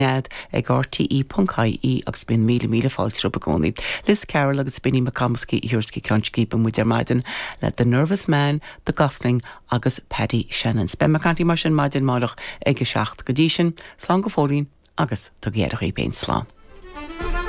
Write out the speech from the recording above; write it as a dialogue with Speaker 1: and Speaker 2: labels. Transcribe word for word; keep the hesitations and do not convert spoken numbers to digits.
Speaker 1: ag R T E dot I E agus bin míle míle fáils rub agóní. Liz Carroll agus Binny McComsky hiúrsci country ban muidir maidin le The Nervous Man, The Gosling agus Paddy Shannon. Ben McCanty mar sin maidin máireach ag seacht godísin, slán go fórín agus tá géadach í ben slán.